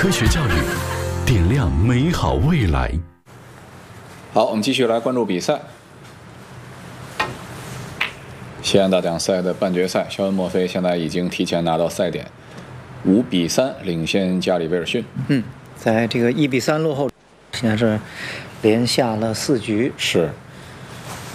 科学教育，点亮美好未来。 好，我们继续来关注比赛。西安大奖赛的半决赛，肖恩·墨菲现在已经提前拿到赛点，5比3领先加里·威尔逊。 在这个1比3落后，现在是连下了4局。 是。